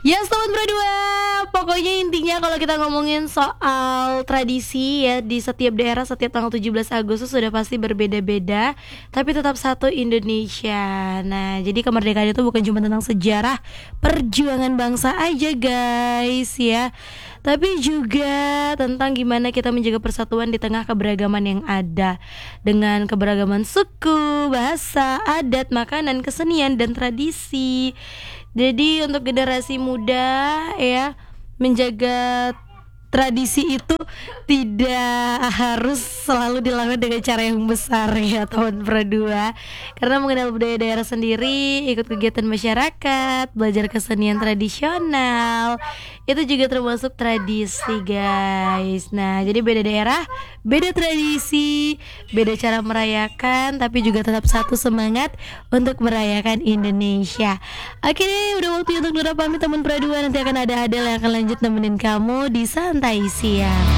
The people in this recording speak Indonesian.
Ya, Sobat Berdua, pokoknya intinya kalau kita ngomongin soal tradisi ya, di setiap daerah setiap tanggal 17 Agustus sudah pasti berbeda-beda, tapi tetap satu Indonesia. Nah, jadi kemerdekaan itu bukan cuma tentang sejarah perjuangan bangsa aja guys ya, tapi juga tentang gimana kita menjaga persatuan di tengah keberagaman yang ada, dengan keberagaman suku, bahasa, adat, makanan, kesenian, dan tradisi. Jadi untuk generasi muda ya, menjaga tradisi itu tidak harus selalu dilakukan dengan cara yang besar ya teman berdua. Karena mengenal budaya daerah sendiri, ikut kegiatan masyarakat, belajar kesenian tradisional, itu juga termasuk tradisi guys. Nah jadi beda daerah, beda tradisi, beda cara merayakan, tapi juga tetap satu semangat untuk merayakan Indonesia. Oke deh, udah waktu untuk Nura pamit teman berdua. Nanti akan ada Adel yang akan lanjut nemenin kamu di Santai Siang.